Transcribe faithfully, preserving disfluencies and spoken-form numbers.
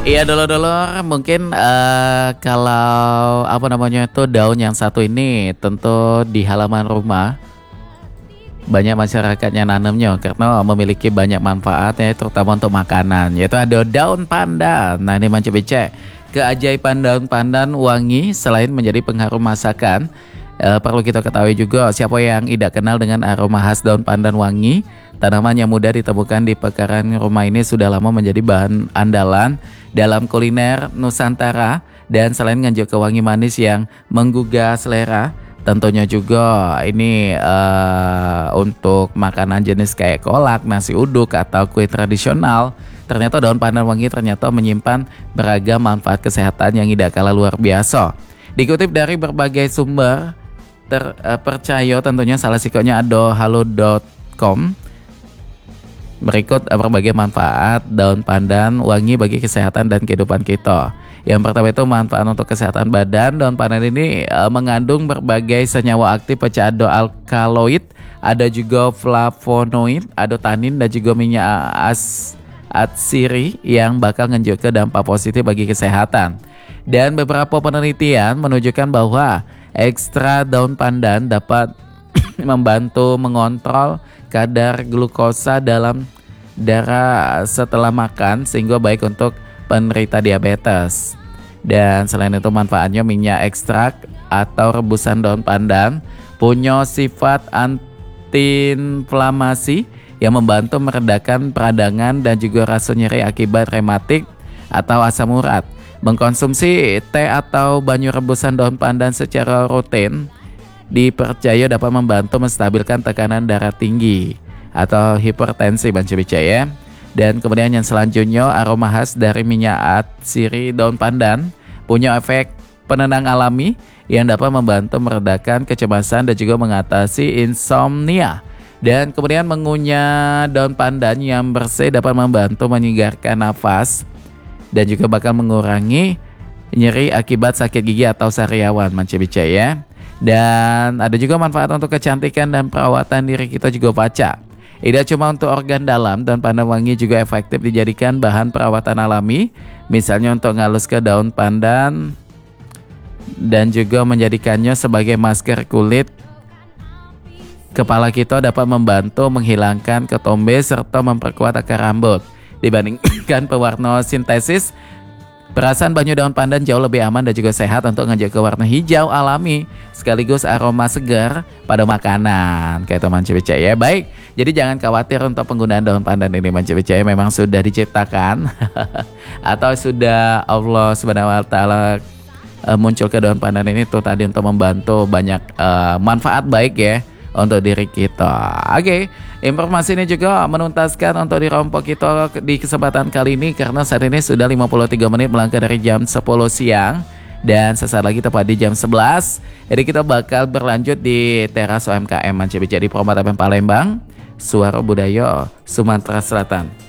Iya dulur-dulur, mungkin eh, kalau apa namanya itu daun yang satu ini tentu di halaman rumah banyak masyarakatnya nanamnya karena memiliki banyak manfaatnya terutama untuk makanan, yaitu ada daun pandan. Nah ini Manca Becek, keajaiban daun pandan wangi selain menjadi pengharum masakan, eh, perlu kita ketahui juga siapa yang tidak kenal dengan aroma khas daun pandan wangi. Tanaman yang mudah ditemukan di pekaran rumah ini sudah lama menjadi bahan andalan dalam kuliner Nusantara, dan selain nganjuk ke wangi manis yang menggugah selera, tentunya juga ini uh, untuk makanan jenis kayak kolak, nasi uduk atau kue tradisional. Ternyata daun pandan wangi ternyata menyimpan beragam manfaat kesehatan yang tidak kalah luar biasa. Dikutip dari berbagai sumber terpercaya, tentunya salah satunya ada halo dot com. Berikut berbagai manfaat daun pandan wangi bagi kesehatan dan kehidupan kita. Yang pertama itu manfaat untuk kesehatan badan. Daun pandan ini e, mengandung berbagai senyawa aktif pecah ada alkaloid, ada juga flavonoid, ada tanin dan juga minyak as atsiri yang bakal nunjuk ke dampak positif bagi kesehatan. Dan beberapa penelitian menunjukkan bahwa ekstra daun pandan dapat membantu mengontrol kadar glukosa dalam darah setelah makan sehingga baik untuk penderita diabetes. Dan selain itu manfaatnya minyak ekstrak atau rebusan daun pandan punya sifat antiinflamasi yang membantu meredakan peradangan dan juga rasa nyeri akibat rematik atau asam urat. Mengkonsumsi teh atau banyu rebusan daun pandan secara rutin dipercaya dapat membantu menstabilkan tekanan darah tinggi atau hipertensi Manca Becek ya. Dan kemudian yang selanjutnya aroma khas dari minyak atsiri daun pandan punya efek penenang alami yang dapat membantu meredakan kecemasan dan juga mengatasi insomnia. Dan kemudian mengunyah daun pandan yang bersih dapat membantu menyegarkan nafas dan juga bakal mengurangi nyeri akibat sakit gigi atau sariawan Manca Becek ya. Dan ada juga manfaat untuk kecantikan dan perawatan diri kita juga baca. Tidak cuma untuk organ dalam, daun pandan wangi juga efektif dijadikan bahan perawatan alami. Misalnya untuk ngalus ke daun pandan dan juga menjadikannya sebagai masker kulit kepala kita, dapat membantu menghilangkan ketombe serta memperkuat akar rambut. Dibandingkan pewarna sintesis, perasan banyu daun pandan jauh lebih aman dan juga sehat untuk menjaga warna hijau alami sekaligus aroma segar pada makanan kayak itu Manca Becek ya. Baik, jadi jangan khawatir untuk penggunaan daun pandan ini Manca Becek, memang sudah diciptakan atau sudah Allah Subhanahu wa taala uh, muncul ke daun pandan ini tuh tadi untuk membantu banyak uh, manfaat baik ya untuk diri kita. Oke, informasi ini juga menuntaskan untuk di rompok kita di kesempatan kali ini karena saat ini sudah lima puluh tiga menit melangkah dari jam sepuluh siang dan sesaat lagi tepat di jam sebelas. Jadi kita bakal berlanjut di teras U M K M Manca Becek di Perumatan Palembang, Suara Budaya Sumatera Selatan.